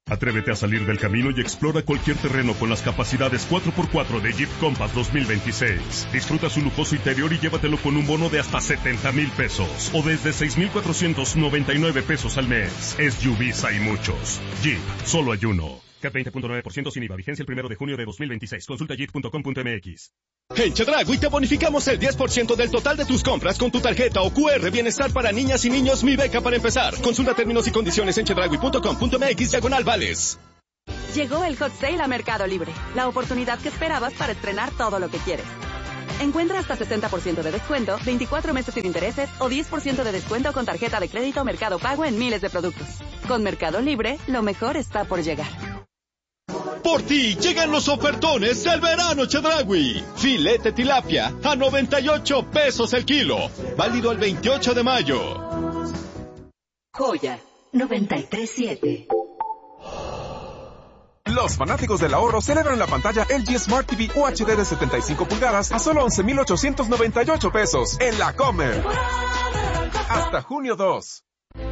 Atrévete a salir del camino y explora cualquier terreno con las capacidades 4x4 de Jeep Compass 2026. Disfruta su lujoso interior y llévatelo con un bono de hasta 70,000 pesos o desde 6,499 pesos al mes. SUVs hay muchos. Jeep, solo hay uno. CAT 20.9% sin IVA. Vigencia el 1 de junio de 2026. Consulta jeep.com.mx. En Chedraui te bonificamos el 10% del total de tus compras con tu tarjeta o QR Bienestar para niñas y niños Mi Beca para empezar. Consulta términos y condiciones en chedraui.com.mx/vales. Llegó el Hot Sale a Mercado Libre. La oportunidad que esperabas para estrenar todo lo que quieres. Encuentra hasta 60% de descuento, 24 meses sin intereses o 10% de descuento con tarjeta de crédito Mercado Pago en miles de productos. Con Mercado Libre, lo mejor está por llegar. Por ti llegan los ofertones del verano Chedraui. Filete tilapia a 98 pesos el kilo. Válido el 28 de mayo. Joya 93.7. Los fanáticos del ahorro celebran la pantalla LG Smart TV UHD de 75 pulgadas a solo 11,898 pesos en la Comer. Hasta junio 2.